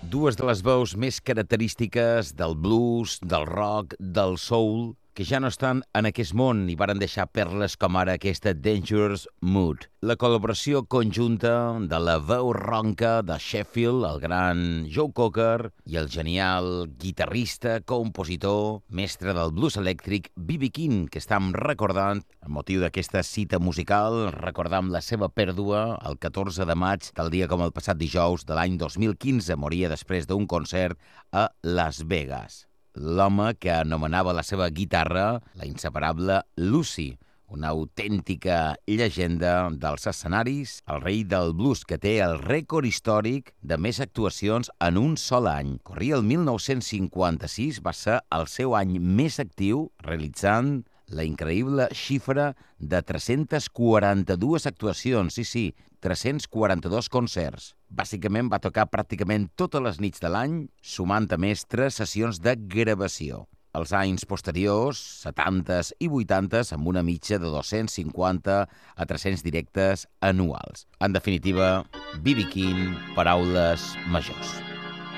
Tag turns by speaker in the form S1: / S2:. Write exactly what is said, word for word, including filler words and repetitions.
S1: Dues de les veus més característiques del blues, del rock, del soul, que ja no estan en aquest món i varen deixar perles com ara aquesta Dangerous Mood. La col·laboració conjunta de la veu ronca de Sheffield, el gran Joe Cocker, i el genial guitarrista, compositor, mestre del blues elèctric, B B King, que estem recordant, amb motiu d'aquesta cita musical, recordam la seva pèrdua el catorze de maig, tal dia com el passat dijous de l'any dos mil quinze, moria després d'un concert a Las Vegas. L'home que anomenava la seva guitarra la inseparable Lucy, una autèntica llegenda dels escenaris, el rei del blues que té el rècord històric de més actuacions en un sol any. Corria el mil nou-cents cinquanta-sis, va ser el seu any més actiu, realitzant la increïble xifra de tres-centes quaranta-dues actuacions, sí, sí, tres-cents quaranta-dos concerts. Bàsicament va tocar pràcticament totes les nits de l'any, sumant a més tres sessions de gravació. Els anys posteriors, setantes i vuitantes, amb una mitja de dos-cents cinquanta a tres-cents directes anuals. En definitiva, B B King, paraules majors.